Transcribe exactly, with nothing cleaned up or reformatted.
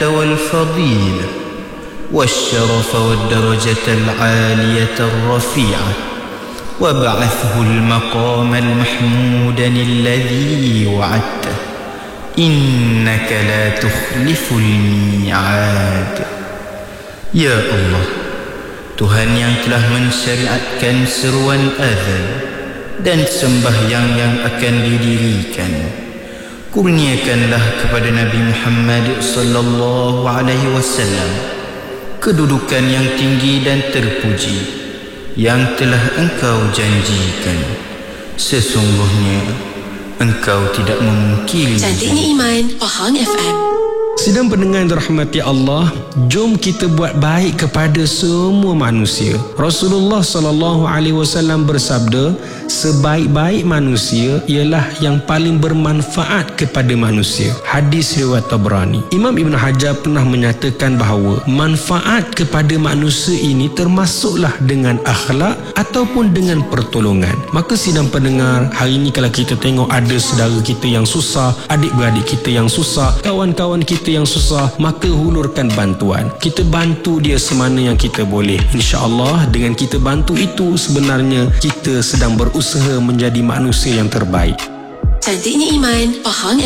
والفضيلة والشرف والدرجة العالية الرفيعة وابعثه المقام المحمود الذي وعدته إنك لا تخلف الميعاد. Ya Allah, Tuhan yang telah mensyariatkan seruan azan dan sembahyang yang akan didirikan, kurniakanlah kepada Nabi Muhammad sallallahu alaihi wasallam kedudukan yang tinggi dan terpuji yang telah Engkau janjikan. Sesungguhnya Engkau tidak memungkiri. Cantiknya Iman, Pahang F M. Sidang pendengar yang dirahmati Allah, jom kita buat baik kepada semua manusia. Rasulullah sallallahu alaihi wasallam bersabda, sebaik-baik manusia ialah yang paling bermanfaat kepada manusia. Hadis riwayat Tabrani. Imam Ibn Hajar pernah menyatakan bahawa manfaat kepada manusia ini termasuklah dengan akhlak ataupun dengan pertolongan. Maka sidang pendengar, hari ini kalau kita tengok ada saudara kita yang susah, adik-beradik kita yang susah, kawan-kawan kita yang susah, maka hulurkan bantuan. Kita bantu dia semana yang kita boleh. InsyaAllah dengan kita bantu itu, sebenarnya kita sedang berusaha menjadi manusia yang terbaik. Cantiknya Iman, Pahang